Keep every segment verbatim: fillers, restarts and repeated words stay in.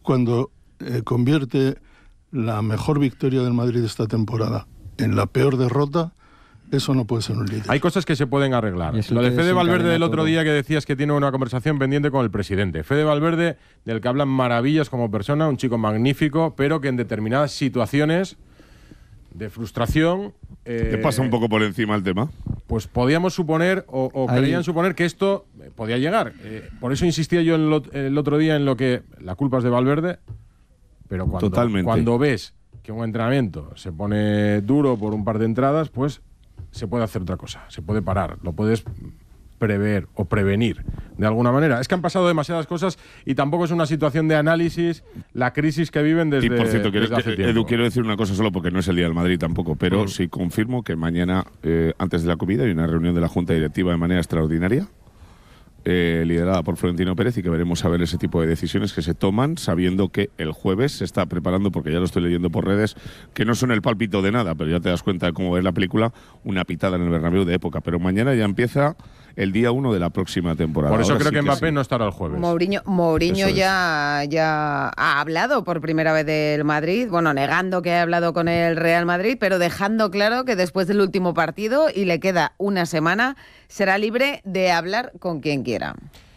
cuando eh, convierte la mejor victoria del Madrid esta temporada en la peor derrota, eso no puede ser un líder. Hay cosas que se pueden arreglar. Lo de Fede Valverde del otro día, que decías que tiene una conversación pendiente con el presidente. Fede Valverde, del que hablan maravillas como persona, un chico magnífico, pero que en determinadas situaciones de frustración... Eh, ¿Te pasa un poco por encima el tema? Pues podíamos suponer, o, o creían suponer, que esto podía llegar. Eh, por eso insistía yo en lo, el otro día en lo que la culpa es de Valverde, pero cuando, Totalmente. cuando ves que un entrenamiento se pone duro por un par de entradas, pues se puede hacer otra cosa, se puede parar, lo puedes prever o prevenir de alguna manera. Es que han pasado demasiadas cosas y tampoco es una situación de análisis la crisis que viven desde, y por cierto, quiero, desde hace tiempo. Edu, quiero decir una cosa solo porque no es el día del Madrid tampoco, pero mm. sí confirmo que mañana, eh, antes de la comida, hay una reunión de la Junta Directiva de manera extraordinaria, eh, liderada por Florentino Pérez, y que veremos a ver ese tipo de decisiones que se toman, sabiendo que el jueves se está preparando, porque ya lo estoy leyendo por redes, que no son el pálpito de nada, pero ya te das cuenta de cómo ves la película, una pitada en el Bernabéu de época. Pero mañana ya empieza el día uno de la próxima temporada. Por eso Ahora creo sí que Mbappé que sí. no estará el jueves. Mourinho, Mourinho ya, ya ha hablado por primera vez del Madrid, bueno, negando que ha hablado con el Real Madrid, pero dejando claro que después del último partido, y le queda una semana, será libre de hablar con quien quiera.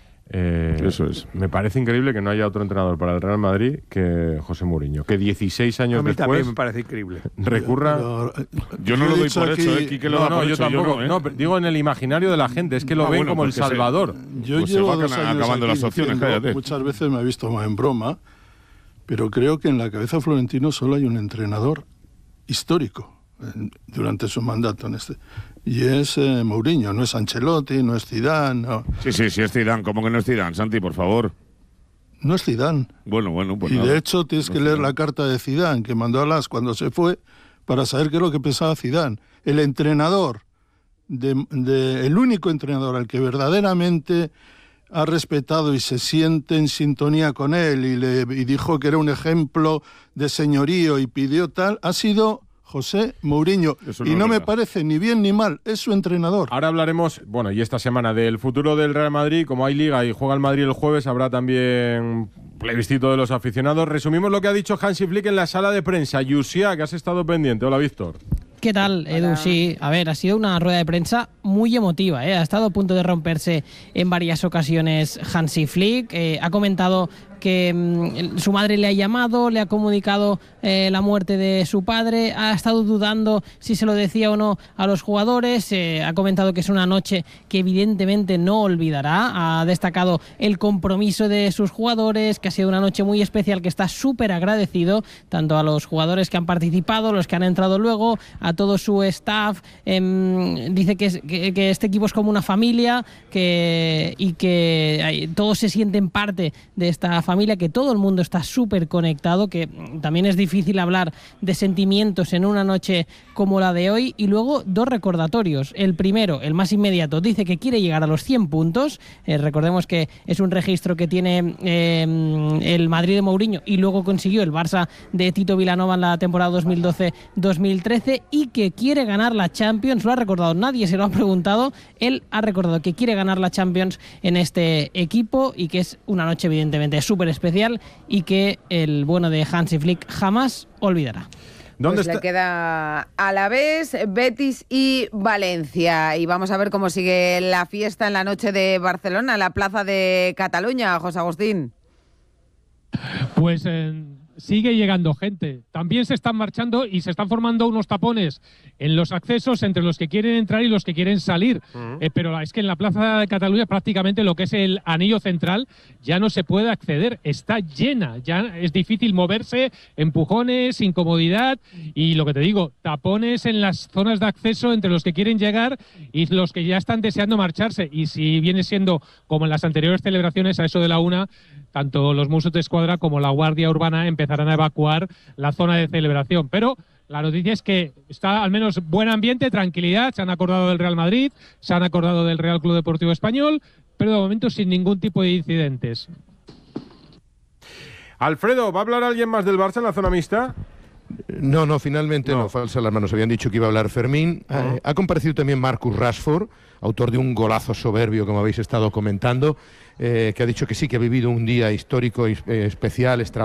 Eh, Eso es. Me parece increíble que no haya otro entrenador para el Real Madrid que José Mourinho, que dieciséis años a mí después también me parece increíble. recurra. Pero, yo no yo lo he doy dicho por aquí, hecho, ¿eh? Quique lo No, da no, por yo hecho, tampoco. yo no, ¿eh? No, pero digo en el imaginario de la gente, es que lo Ah, ven bueno, como el porque se- Salvador. Yo Pues se llevo va dos años acabando aquí las opciones, diciendo, cállate. muchas veces me he visto más en broma, pero creo que en la cabeza de Florentino solo hay un entrenador histórico en, durante su mandato en este, y es eh, Mourinho, no es Ancelotti, no es Zidane, no, Sí, sí, sí es Zidane. ¿Cómo que no es Zidane, Santi, por favor? no es Zidane. Bueno, bueno, pues Y nada. de hecho tienes No que es leer Zidane. la carta de Zidane que mandó a Las cuando se fue para saber qué es lo que pensaba Zidane. El entrenador, de, de, el único entrenador al que verdaderamente ha respetado y se siente en sintonía con él y, le, y dijo que era un ejemplo de señorío y pidió tal, ha sido José Mourinho. Eso Y no no es me verdad. parece ni bien ni mal, es su entrenador. Ahora hablaremos, bueno, y esta semana del futuro del Real Madrid. Como hay Liga y juega el Madrid el jueves, habrá también plebiscito de los aficionados. Resumimos lo que ha dicho Hansi Flick en la sala de prensa. Yusia, que has estado pendiente. Hola, Víctor. ¿Qué tal, Edu? Hola. Sí, a ver, ha sido una rueda de prensa muy emotiva, ¿eh? Ha estado a punto de romperse en varias ocasiones Hansi Flick. Eh, ha comentado que mmm, su madre le ha llamado, le ha comunicado eh, la muerte de su padre, ha estado dudando si se lo decía o no a los jugadores, eh, ha comentado que es una noche que evidentemente no olvidará, ha destacado el compromiso de sus jugadores, que ha sido una noche muy especial, que está súper agradecido tanto a los jugadores que han participado, los que han entrado luego, a todo su staff. Eh, dice que, es, que, que este equipo es como una familia, que, y que hay, todos se sienten parte de esta familia, que todo el mundo está súper conectado, que también es difícil hablar de sentimientos en una noche como la de hoy. Y luego dos recordatorios. El primero, el más inmediato, dice que quiere llegar a los cien puntos. Eh, recordemos que es un registro que tiene eh, el Madrid de Mourinho y luego consiguió el Barça de Tito Vilanova en la temporada dos mil doce dos mil trece, y que quiere ganar la Champions. Lo ha recordado, nadie se lo ha preguntado, él ha recordado que quiere ganar la Champions en este equipo y que es una noche evidentemente súper especial y que el bueno de Hansi Flick jamás olvidará. ¿Dónde Pues está? le queda Alavés, Betis y Valencia. Y vamos a ver cómo sigue la fiesta en la noche de Barcelona, en la plaza de Cataluña, José Agustín. Pues eh, sigue llegando gente. También se están marchando y se están formando unos tapones en los accesos entre los que quieren entrar y los que quieren salir. Uh-huh. Eh, pero es que en la Plaza de Cataluña prácticamente lo que es el anillo central ya no se puede acceder. Está llena, ya es difícil moverse, empujones, incomodidad y lo que te digo, tapones en las zonas de acceso entre los que quieren llegar y los que ya están deseando marcharse. Y si viene siendo como en las anteriores celebraciones, a eso de la una, tanto los Mossos de Escuadra como la Guardia Urbana empezarán a evacuar la zona de celebración. Pero la noticia es que está al menos buen ambiente, tranquilidad, se han acordado del Real Madrid, se han acordado del Real Club Deportivo Español, pero de momento sin ningún tipo de incidentes. Alfredo, ¿va a hablar alguien más del Barça en la zona mixta? No, no, finalmente no, no falsa alarma, nos habían dicho que iba a hablar Fermín. Uh-huh. Eh, ha comparecido también Marcus Rashford, autor de un golazo soberbio, como habéis estado comentando, eh, que ha dicho que sí, que ha vivido un día histórico, eh, especial, extraordinario.